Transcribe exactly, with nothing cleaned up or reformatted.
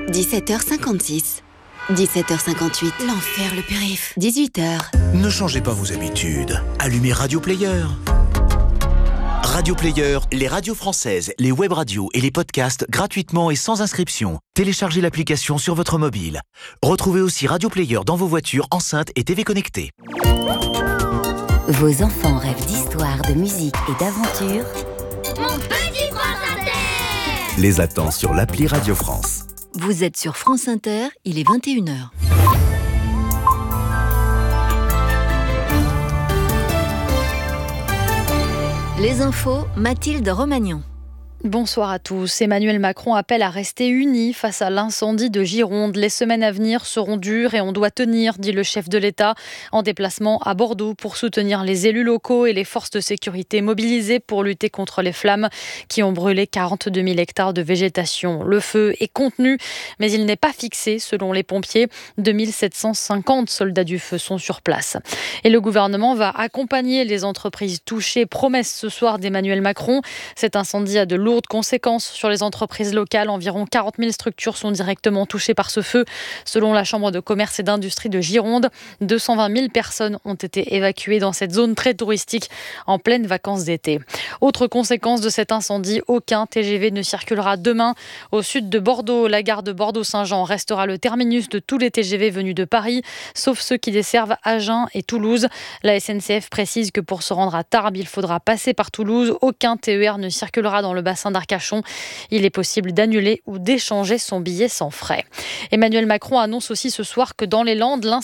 dix-sept heures cinquante-six. dix-sept heures cinquante-huit. L'enfer, le périph'. dix-huit heures. Ne changez pas vos habitudes. Allumez Radio Player. Radio Player, les radios françaises, les web radios et les podcasts gratuitement et sans inscription. Téléchargez l'application sur votre mobile. Retrouvez aussi Radio Player dans vos voitures, enceintes et T V connectées. Vos enfants rêvent d'histoire, de musique et d'aventure. Mon petit France Inter! Les attend sur l'appli Radio France. Vous êtes sur France Inter, il est vingt et une heures. Les infos, Mathilde Romagnan. Bonsoir à tous. Emmanuel Macron appelle à rester unis face à l'incendie de Gironde. Les semaines à venir seront dures et on doit tenir, dit le chef de l'État, en déplacement à Bordeaux pour soutenir les élus locaux et les forces de sécurité mobilisées pour lutter contre les flammes qui ont brûlé quarante-deux mille hectares de végétation. Le feu est contenu, mais il n'est pas fixé selon les pompiers. deux mille sept cent cinquante soldats du feu sont sur place. Et le gouvernement va accompagner les entreprises touchées. Promesse ce soir d'Emmanuel Macron. Cet incendie a de lourdes conséquences sur les entreprises locales. Environ quarante mille structures sont directement touchées par ce feu. Selon la Chambre de commerce et d'industrie de Gironde, deux cent vingt mille personnes ont été évacuées dans cette zone très touristique en pleine vacances d'été. Autre conséquence de cet incendie, aucun T G V ne circulera demain. Au sud de Bordeaux, la gare de Bordeaux-Saint-Jean restera le terminus de tous les T G V venus de Paris, sauf ceux qui desservent Agen et Toulouse. La S N C F précise que pour se rendre à Tarbes, il faudra passer par Toulouse. Aucun T E R ne circulera dans le bassin d'Arcachon. Il est possible d'annuler ou d'échanger son billet sans frais. Emmanuel Macron annonce aussi ce soir que dans les Landes,